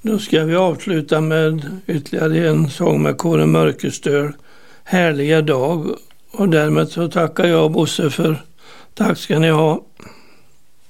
Då ska vi avsluta med ytterligare en sång med Kåre Mörkestöl, Härliga dag. Och därmed så tackar jag Bosse för tack ska ni ha.